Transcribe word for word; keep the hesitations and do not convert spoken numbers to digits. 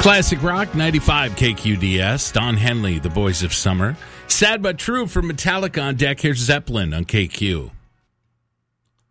Classic Rock, ninety-five K Q D S. Don Henley, The Boys of Summer. Sad But True for Metallica on deck. Here's Zeppelin on K Q.